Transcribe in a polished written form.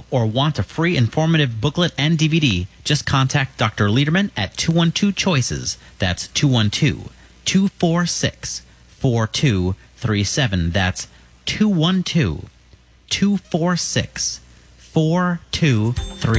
or want a free informative booklet and DVD, just contact Dr. Lederman at 212-CHOICES. That's 212-246-4237. That's 212-246-4237.